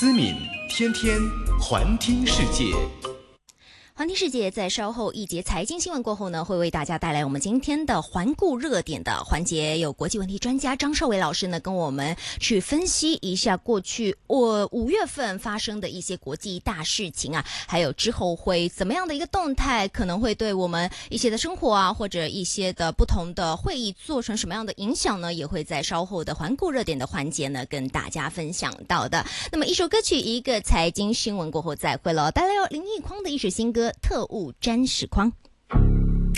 思敏，天天环听世界。 环听世界在稍后一节财经新闻过后呢，会为大家带来我们今天的环顾热点的环节，有国际问题专家张少伟老师呢跟我们去分析一下过去5月份发生的一些国际大事情啊，还有之后会怎么样的一个动态，可能会对我们一些的生活啊，或者一些的不同的会议做成什么样的影响呢，也会在稍后的环顾热点的环节呢跟大家分享到的。那么一首歌曲，一个财经新闻过后再会了，带来林奕匡的一首新歌《特务沾屎筐》。